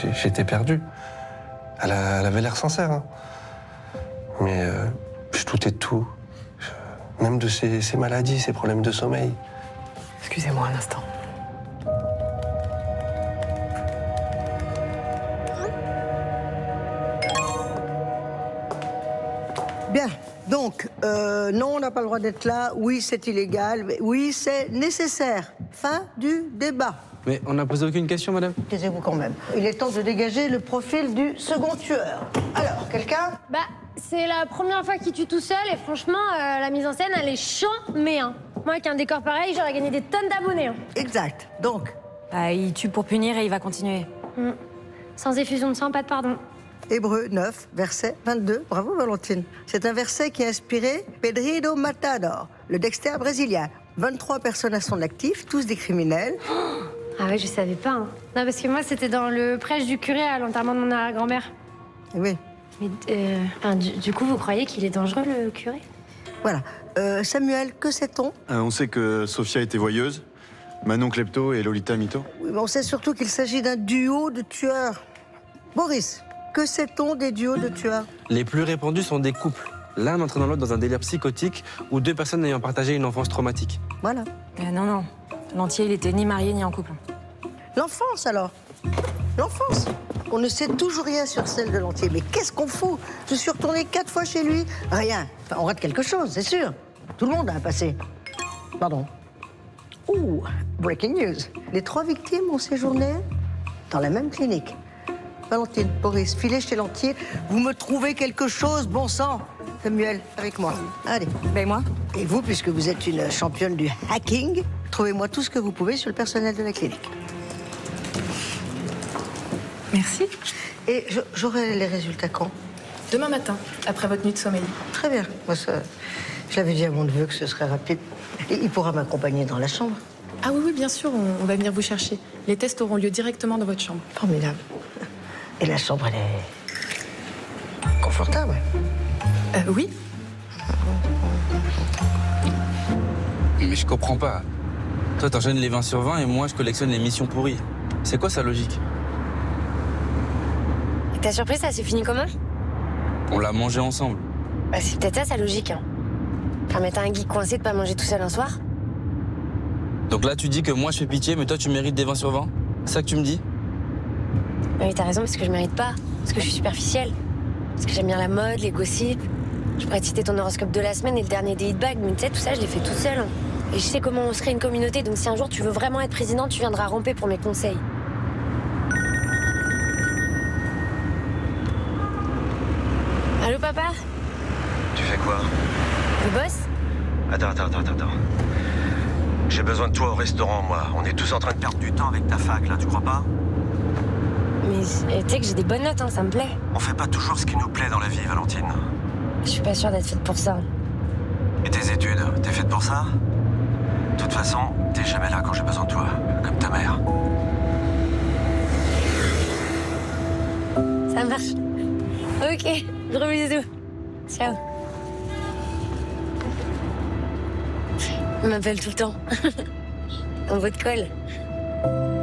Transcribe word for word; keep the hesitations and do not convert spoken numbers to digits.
j'étais perdu. Elle, a, elle avait l'air sincère, hein. Mais euh, je doutais de tout. Je, même de ses, ses maladies, ses problèmes de sommeil. Excusez-moi un instant. Bien, donc, euh, non, on n'a pas le droit d'être là. Oui, c'est illégal. Mais oui, c'est nécessaire. Fin du débat. Mais on n'a posé aucune question, madame. Taisez-vous quand même. Il est temps de dégager le profil du second tueur. Alors, quelqu'un? Bah, c'est la première fois qu'il tue tout seul et franchement, euh, la mise en scène, elle est chambée, hein. Moi, avec un décor pareil, j'aurais gagné des tonnes d'abonnés, hein. Exact. Donc, Bah, il tue pour punir et il va continuer. Mm. Sans effusion de sang, pas de pardon. Hébreux neuf, verset vingt-deux. Bravo, Valentine. C'est un verset qui a inspiré Pedrito Matador, le Dexter brésilien. vingt-trois personnes à son actif, tous des criminels. Ah ouais, je savais pas, hein. Non, parce que moi, c'était dans le prêche du curé à l'enterrement de mon arrière-grand-mère. Oui. Mais, euh, enfin, du, du coup, vous croyez qu'il est dangereux, le curé? Voilà. Euh, Samuel, que sait-on? Euh, on sait que Sophia était voyeuse, Manon klepto et Lolita mytho. Oui, mais on sait surtout qu'il s'agit d'un duo de tueurs. Boris, que sait-on des duos de tueurs? Les plus répandus sont des couples. L'un entraînant l'autre dans un délire psychotique ou deux personnes ayant partagé une enfance traumatique. Voilà. Euh, non, non. L'entier, il était ni marié ni en couple. L'enfance, alors? L'enfance. On ne sait toujours rien sur celle de l'entier. Mais qu'est-ce qu'on fout? Je suis retournée quatre fois chez lui. Rien. Enfin, on rate quelque chose, c'est sûr. Tout le monde a un passé. Pardon. Ouh, breaking news. Les trois victimes ont séjourné dans la même clinique. Valentine, Boris, filez chez l'entier. Vous me trouvez quelque chose, bon sang. Samuel, avec moi. Allez. Ben moi? Et vous, puisque vous êtes une championne du hacking, trouvez-moi tout ce que vous pouvez sur le personnel de la clinique. Merci. Et je- j'aurai les résultats quand? Demain matin, après votre nuit de sommeil. Très bien. Moi, ça, je l'avais dit à mon neveu que ce serait rapide. Et il pourra m'accompagner dans la chambre. Ah oui, oui, bien sûr, on, on va venir vous chercher. Les tests auront lieu directement dans votre chambre. Formidable. Et la chambre, elle est confortable. Euh, oui. Mais je comprends pas. Toi, t'enchaînes les vingt sur vingt et moi, je collectionne les missions pourries. C'est quoi sa logique? Et ta surprise, ça s'est fini comment? On l'a mangé ensemble. Bah, c'est peut-être ça sa logique, hein. Permettre à un geek coincé de pas manger tout seul un soir? Donc là, tu dis que moi, je fais pitié, mais toi, tu mérites des vingt sur vingt? C'est ça que tu me dis? Oui, t'as raison, parce que je mérite pas. Parce que je suis superficielle. Parce que j'aime bien la mode, les gossips. Je pourrais te citer ton horoscope de la semaine et le dernier des hitbags, mais tu sais, tout ça, je l'ai fait toute seule, hein. Et je sais comment on se crée une communauté, donc si un jour tu veux vraiment être président, tu viendras ramper pour mes conseils. Allô, papa? Tu fais quoi? Le boss? Attends, attends, attends, attends. J'ai besoin de toi au restaurant, moi. On est tous en train de perdre du temps avec ta fac, là, tu crois pas? Mais eh, tu sais que j'ai des bonnes notes, hein, ça me plaît. On fait pas toujours ce qui nous plaît dans la vie, Valentine. Je suis pas sûre d'être faite pour ça. Et tes études, t'es faite pour ça? De toute façon, t'es jamais là quand j'ai besoin de toi, comme ta mère. Ça marche. Ok, gros bisous. Ciao. Il m'appelle tout le temps. En votre colle.